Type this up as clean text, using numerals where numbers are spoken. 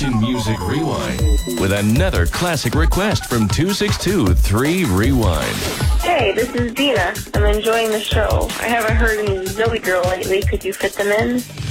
Action Music Rewind with another classic request from 262-3-Rewind. Hey, this is Dina. I'm enjoying the show. I haven't heard any Zoe Girl lately. Could you fit them in?